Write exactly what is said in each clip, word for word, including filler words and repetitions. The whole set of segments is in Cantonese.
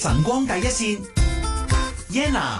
晨光第一線 Yenna。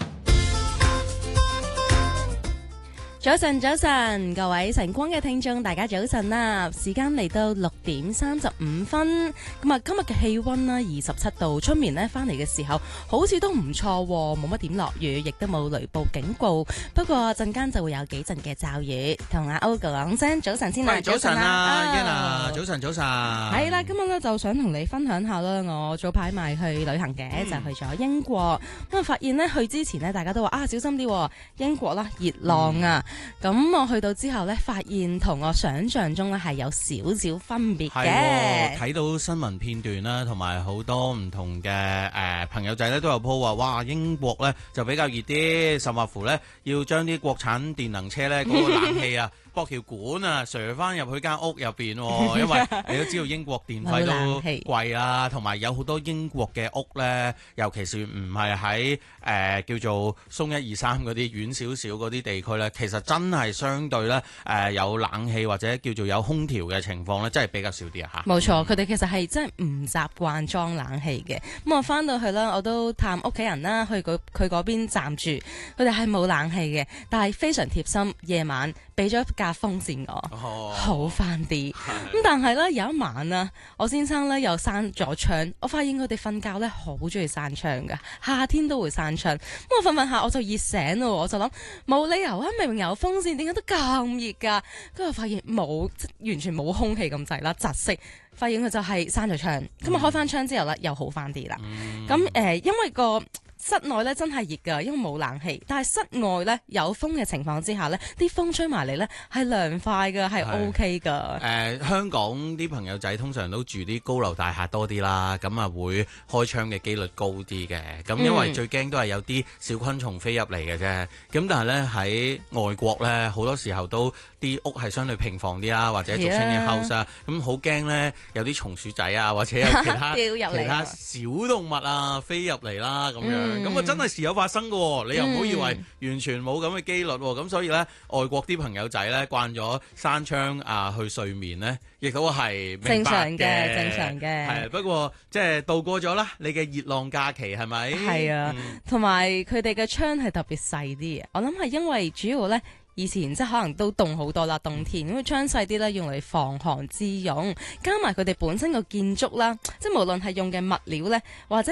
早晨，早晨，各位晨光嘅聽眾，大家早晨啦！時間嚟到六點三十五分，咁啊，今日嘅氣溫啦，二十七度，出面呢翻嚟嘅時候，好似都唔錯，冇乜點落雨，亦都冇雷暴警告。不過陣間就會有幾陣嘅驟雨，同阿歐講聲早晨先啦。 早晨啊，Yenna，早晨早晨。 係啦，今日咧就想同你分享下啦，我早排咪去旅行嘅，嗯、就去咗英國。咁啊，發現呢，去之前呢，大家都話啊，小心啲，英國啦熱浪啊。嗯咁我去到之後咧，發現同我想象中咧係有少少分別嘅。 睇到新聞片段啦，同埋好多唔同嘅誒、呃、朋友仔咧都有 po 話，哇英國咧就比較熱啲，甚或乎咧要將啲國產電能車咧嗰、那個冷氣啊。駁條管啊，射翻入去間屋入邊，因為你都知道英國電費都貴啊，同埋有好多英國嘅屋咧，尤其是唔係喺誒叫做松一二三嗰啲遠少少嗰啲地區咧，其實真係相對咧誒、呃、有冷氣或者叫做有空調嘅情況咧，真係比較少啲啊嚇。 冇錯，佢哋其實係真係唔習慣裝冷氣嘅。咁我翻到去啦，我都探屋企人啦，去佢佢嗰邊暫住，佢哋係冇冷氣嘅，但係非常貼心，夜晚俾咗架風扇我，哦、好翻啲。咁但係咧有一晚啊，我先生咧又閂咗窗，我發現佢哋瞓覺咧好中意閂窗噶，夏天都會閂窗。咁我瞓瞓下我就熱醒咯，我就諗冇理由啊，明明有風扇，點解都咁熱噶？跟住發現冇，完全冇空氣咁滯啦，窒息。發現佢就係閂咗窗，咁啊開翻窗之後咧又好翻啲啦。咁誒、嗯呃，因為個室內咧真係熱㗎，因為冇冷氣。但係室外咧有風嘅情況之下咧，啲風吹埋嚟咧係涼快㗎，係 O K 㗎。誒、 呃，香港啲朋友仔通常都住啲高樓大廈多啲啦，咁啊會開窗嘅機率高啲嘅。咁因為最驚都係有啲小昆蟲飛入嚟嘅啫。咁但係咧喺外國咧，好多時候都啲屋係相對平房啲啦，或者俗稱嘅 house 啊，咁好驚咧有啲松鼠仔啊，或者有其他其他小動物啊飛入嚟啦咁樣。咁啊、嗯、真係時有發生嘅，你又唔好以為完全冇咁嘅機率。咁、嗯、所以咧，外國啲朋友仔咧慣咗閂窗啊去睡眠咧，亦都係明白嘅，正常嘅，正常嘅。係不過即係度過咗啦，你嘅熱浪假期係咪？ 係啊，同埋佢哋嘅窗係特別細啲嘅。我諗係因為主要咧。以前即係可能都凍好多啦，冬天咁窗細啲咧，用嚟防寒之用，加埋佢哋本身個建築啦，即係無論係用嘅物料咧，或者